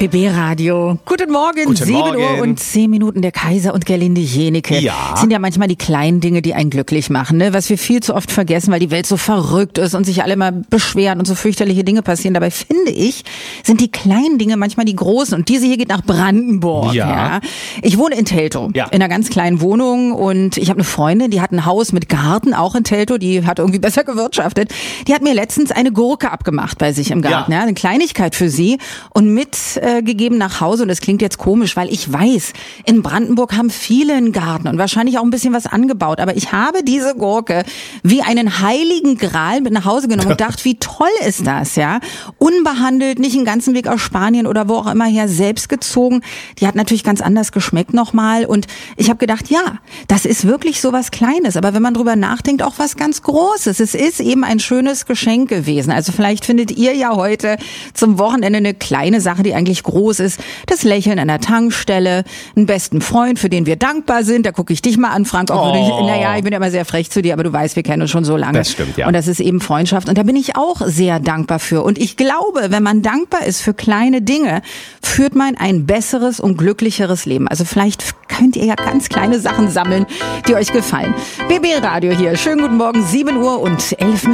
BB Radio. Guten Morgen, Guten 7 Morgen. Uhr und 10 Minuten. Der Kaiser und Gerlinde Jeneke. Ja. Sind ja manchmal die kleinen Dinge, die einen glücklich machen, ne? Was wir viel zu oft vergessen, weil die Welt so verrückt ist und sich alle mal beschweren und so fürchterliche Dinge passieren. Dabei finde ich, sind die kleinen Dinge manchmal die großen. Und diese hier geht nach Brandenburg. Ja. Ich wohne in Teltow, Ja. in einer ganz kleinen Wohnung, und ich habe eine Freundin, die hat ein Haus mit Garten, auch in Teltow. Die hat irgendwie besser gewirtschaftet. Die hat mir letztens eine Gurke abgemacht bei sich im Garten. Ja. Eine Kleinigkeit für sie und mitgegeben nach Hause. Und das klingt jetzt komisch, weil ich weiß, in Brandenburg haben viele einen Garten und wahrscheinlich auch ein bisschen was angebaut. Aber ich habe diese Gurke wie einen heiligen Gral mit nach Hause genommen und dachte, wie toll ist das, ja? Unbehandelt, nicht den ganzen Weg aus Spanien oder wo auch immer her, selbst gezogen. Die hat natürlich ganz anders geschmeckt nochmal. Und ich habe gedacht, ja, das ist wirklich so was Kleines. Aber wenn man drüber nachdenkt, auch was ganz Großes. Es ist eben ein schönes Geschenk gewesen. Also vielleicht findet ihr ja heute zum Wochenende eine kleine Sache, die eigentlich groß ist. Das Lächeln an der Tankstelle, einen besten Freund, für den wir dankbar sind. Da gucke ich dich mal an, Frank. Auch ich bin ja immer sehr frech zu dir, aber du weißt, wir kennen uns schon so lange. Das stimmt, ja. Und das ist eben Freundschaft. Und da bin ich auch sehr dankbar für. Und ich glaube, wenn man dankbar ist für kleine Dinge, führt man ein besseres und glücklicheres Leben. Also vielleicht könnt ihr ja ganz kleine Sachen sammeln, die euch gefallen. BB Radio hier. Schönen guten Morgen, 7 Uhr und 11 Minuten.